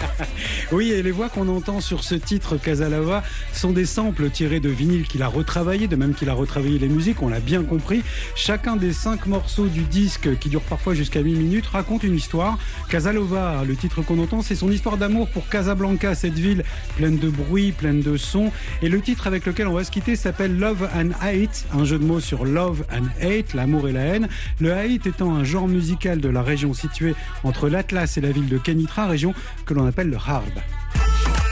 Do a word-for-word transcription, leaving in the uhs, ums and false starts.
Oui, et les voix qu'on entend sur ce titre Casanova sont des samples tirés de vinyles qu'il a retravaillés, de même qu'il a retravaillé les musiques, on l'a bien compris. Chacun des cinq morceaux du disque, qui dure parfois jusqu'à huit minutes, raconte une histoire. Casanova, le titre qu'on entend, c'est son histoire d'amour pour Casablanca, cette ville pleine de bruit, pleine de sons. Et le titre avec lequel on va se quitter s'appelle Love and Hate, un jeu de mots sur Love and Hate, l'amour et la haine. Le hate étant un genre musical de la région située entre l'Atlas et la ville de Kenitra, région que l'on appelle le Harb.